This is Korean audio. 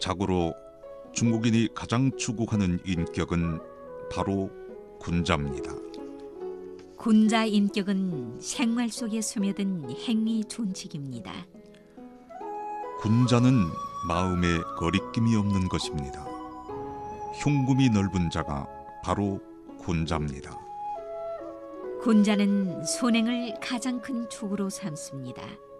자고로 중국인이 가장 추구하는 인격은 바로 군자입니다. 군자 인격은 생활 속에 스며든 행위 준칙입니다. 군자는 마음에 거리낌이 없는 것입니다. 흉금이 넓은 자가 바로 군자입니다. 군자는 선행을 가장 큰 축으로 삼습니다.